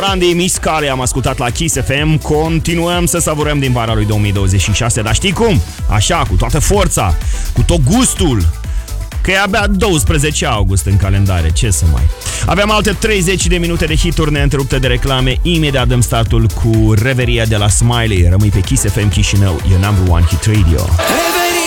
Morandi, Miss Cale am ascultat la Kiss FM. Continuăm să savurăm din vara lui 2026. Dar știi cum? Așa, cu toată forța, cu tot gustul. Că e abia 12 august în calendare, ce să mai... Aveam alte 30 de minute de hituri neîntrerupte de reclame. Imediat dăm startul cu Reveria de la Smiley. Rămâi pe Kiss FM Chișinău, e number one hit radio.